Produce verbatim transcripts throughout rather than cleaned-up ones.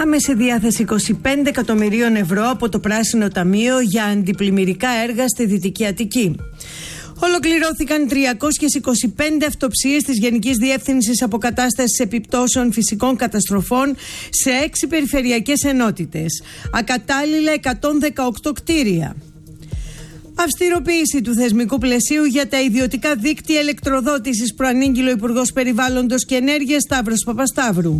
άμεση διάθεση είκοσι πέντε εκατομμυρίων ευρώ από το Πράσινο Ταμείο για αντιπλημμυρικά έργα στη Δυτική Αττική. Ολοκληρώθηκαν τριακόσιες είκοσι πέντε αυτοψίες της Γενικής Διεύθυνσης Αποκατάστασης Επιπτώσεων Φυσικών Καταστροφών σε έξι περιφερειακές ενότητες. Ακατάλληλα εκατόν δεκαοκτώ κτίρια. Αυστηροποίηση του θεσμικού πλαισίου για τα ιδιωτικά δίκτυα ηλεκτροδότησης προανήγγειλε ο Υπουργός Περιβάλλοντος και Ενέργειας Σταύρος Παπασταύρου.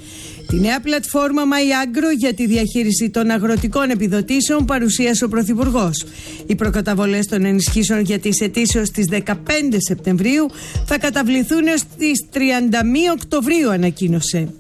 Τη νέα πλατφόρμα MyAgro για τη διαχείριση των αγροτικών επιδοτήσεων παρουσίασε ο Πρωθυπουργός. Οι προκαταβολές των ενισχύσεων για τις αιτήσεις της δεκαπέντε Σεπτεμβρίου θα καταβληθούν έως τις τριάντα μία Οκτωβρίου, ανακοίνωσε.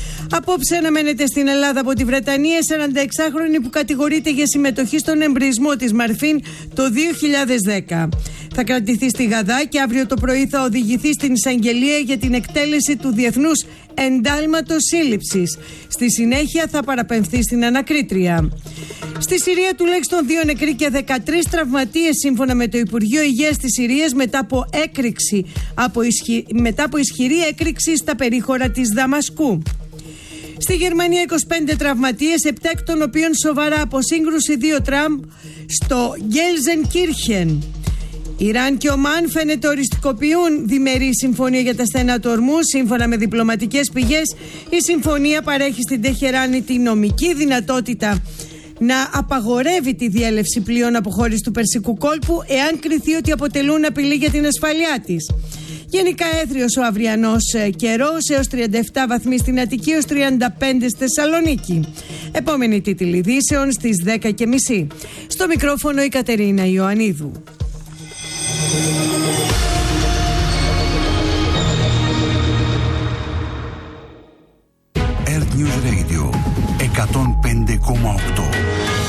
Απόψε αναμένεται στην Ελλάδα από τη Βρετανία σαρανταεξάχρονη που κατηγορείται για συμμετοχή στον εμπρισμό της Μαρφίν το δύο χιλιάδες δέκα. Θα κρατηθεί στη Γαδά και αύριο το πρωί θα οδηγηθεί στην εισαγγελία για την εκτέλεση του διεθνούς εντάλματος σύλληψης. Στη συνέχεια θα παραπεμφθεί στην ανακρίτρια. Στη Συρία τουλάχιστον δύο νεκροί και δεκατρείς τραυματίες σύμφωνα με το Υπουργείο Υγείας της Συρίας μετά από, έκρηξη, από ισχυ... μετά από ισχυρή έκρηξη στα περίχωρα της Δαμασκού. Στη Γερμανία είκοσι πέντε τραυματίες, επτά εκ των οποίων σοβαρά από σύγκρουση δύο τραμ στο Γκέλζενκίρχεν. Ιράν και Ομάν φαίνεται οριστικοποιούν διμερή συμφωνία για τα στενά του Ορμού. Σύμφωνα με διπλωματικές πηγές, η συμφωνία παρέχει στην Τεχεράνη τη νομική δυνατότητα να απαγορεύει τη διέλευση πλοίων από χώρες του Περσικού κόλπου εάν κριθεί ότι αποτελούν απειλή για την ασφαλειά της. Γενικά έθριος ο αυριανός καιρός, έως τριάντα επτά βαθμοί στην Αττική, έως τριάντα πέντε στη Θεσσαλονίκη. Επόμενη τίτλη ειδήσεων στις δέκα και μισή. Στο μικρόφωνο η Κατερίνα Ιωαννίδου. Earth News Radio εκατόν πέντε κόμμα οκτώ.